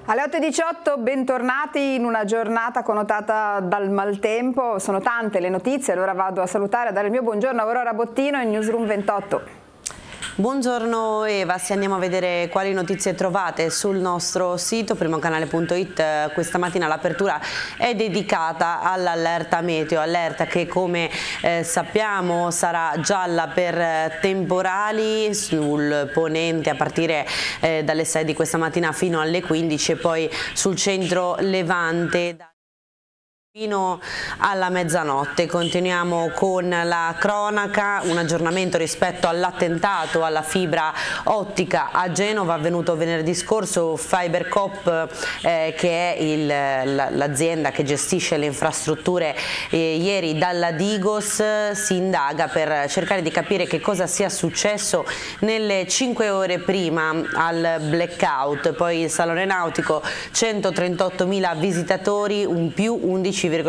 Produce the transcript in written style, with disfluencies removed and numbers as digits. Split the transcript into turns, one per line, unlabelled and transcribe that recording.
Alle 8:18 bentornati in una giornata connotata dal maltempo. Sono tante le notizie, allora vado a salutare, a dare il mio buongiorno a Aurora Bottino in Newsroom 28.
Buongiorno Eva, se andiamo a vedere quali notizie trovate sul nostro sito primocanale.it. Questa mattina l'apertura è dedicata all'allerta meteo, allerta che come sappiamo sarà gialla per temporali sul ponente a partire dalle 6 di questa mattina fino alle 15 e poi sul centro levante fino alla mezzanotte. Continuiamo con la cronaca, un aggiornamento rispetto all'attentato alla fibra ottica a Genova avvenuto venerdì scorso. FiberCop che è l'azienda che gestisce le infrastrutture ieri dalla Digos si indaga per cercare di capire che cosa sia successo nelle 5 ore prima al blackout. Poi il Salone Nautico, 138.000 visitatori, un più 11,5%